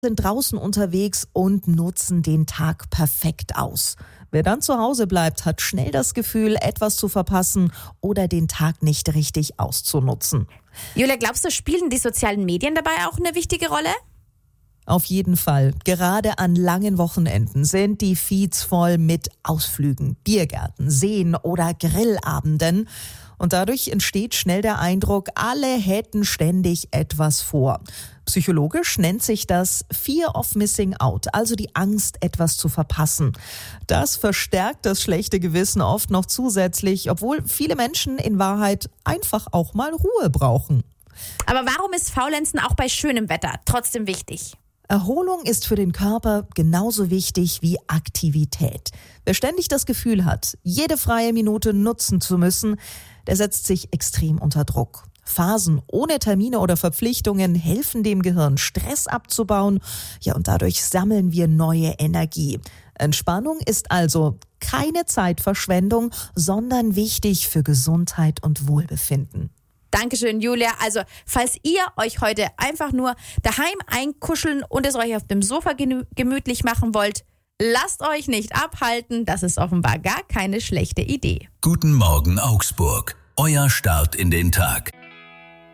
sind draußen unterwegs und nutzen den Tag perfekt aus. Wer dann zu Hause bleibt, hat schnell das Gefühl, etwas zu verpassen oder den Tag nicht richtig auszunutzen. Julia, glaubst du, spielen die sozialen Medien dabei auch eine wichtige Rolle? Auf jeden Fall. Gerade an langen Wochenenden sind die Feeds voll mit Ausflügen, Biergärten, Seen oder Grillabenden. Und dadurch entsteht schnell der Eindruck, alle hätten ständig etwas vor. Psychologisch nennt sich das Fear of Missing Out, also die Angst, etwas zu verpassen. Das verstärkt das schlechte Gewissen oft noch zusätzlich, obwohl viele Menschen in Wahrheit einfach auch mal Ruhe brauchen. Aber warum ist Faulenzen auch bei schönem Wetter trotzdem wichtig? Erholung ist für den Körper genauso wichtig wie Aktivität. Wer ständig das Gefühl hat, jede freie Minute nutzen zu müssen, der setzt sich extrem unter Druck. Phasen ohne Termine oder Verpflichtungen helfen dem Gehirn, Stress abzubauen. Ja, und dadurch sammeln wir neue Energie. Entspannung ist also keine Zeitverschwendung, sondern wichtig für Gesundheit und Wohlbefinden. Dankeschön, Julia. Also, falls ihr euch heute einfach nur daheim einkuscheln und es euch auf dem Sofa gemütlich machen wollt, lasst euch nicht abhalten. Das ist offenbar gar keine schlechte Idee. Guten Morgen, Augsburg. Euer Start in den Tag.